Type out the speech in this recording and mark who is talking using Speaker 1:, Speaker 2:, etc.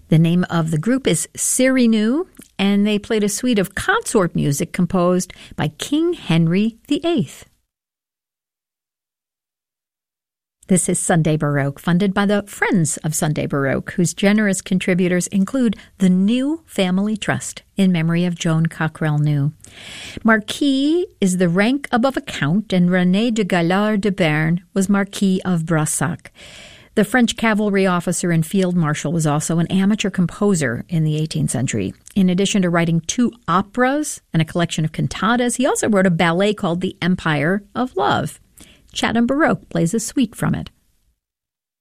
Speaker 1: The name of the group is Cyrano, and they played a suite of consort music composed by King Henry VIII. This is Sunday Baroque, funded by the Friends of Sunday Baroque, whose generous contributors include the New Family Trust in memory of Joan Cockrell New. Marquis is the rank above a count, and René de Gaillard de Berne was Marquis of Brassac. The French cavalry officer and field marshal was also an amateur composer in the 18th century. In addition to writing 2 operas and a collection of cantatas, he also wrote a ballet called The Empire of Love. Chatham Baroque plays a suite from it.